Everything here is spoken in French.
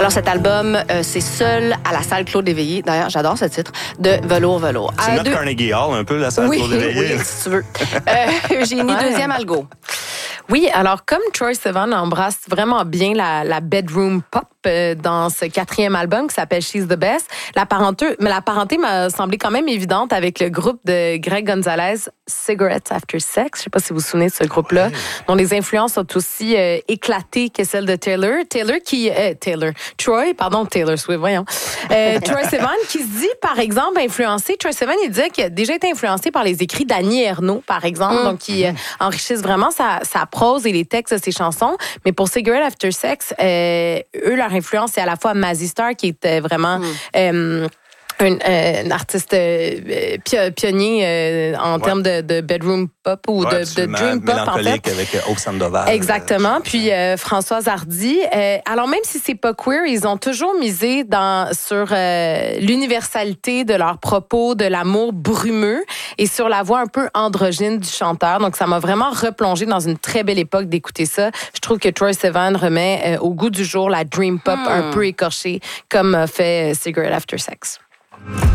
Alors cet album, c'est Seul à la salle Claude Éveillé. D'ailleurs, j'adore ce titre, de Velours Velours. C'est notre Carnegie Hall, un peu, la salle Claude Éveillé. Oui, si tu veux. Eugénie, deuxième algo. Oui, alors comme Troye Sivan embrasse vraiment bien la bedroom pop dans ce 4e album qui s'appelle She's the Best, la parenté m'a semblé quand même évidente avec le groupe de Greg Gonzalez, Cigarettes After Sex. Je sais pas si vous vous souvenez de ce groupe-là, dont les influences sont aussi éclatées que celles de Troy Swift, voyons. Troye Sivan qui se dit, par exemple, influencé. Troye Sivan, il disait qu'il a déjà été influencé par les écrits d'Annie Ernaux, par exemple, donc qui enrichissent vraiment sa prose et les textes de ses chansons. Mais pour Cigarette After Sex, eux, leur influence, c'est à la fois Mazzy Star, qui était vraiment... un artiste pionnier en termes de bedroom pop ou de dream pop, en fait. Avec Oak Sandoval. Exactement. Puis Françoise Hardy. Alors, même si c'est pas queer, ils ont toujours misé sur l'universalité de leurs propos, de l'amour brumeux et sur la voix un peu androgyne du chanteur. Donc, ça m'a vraiment replongé dans une très belle époque d'écouter ça. Je trouve que Troye Sivan remet au goût du jour la dream pop un peu écorchée, comme fait Cigarette After Sex.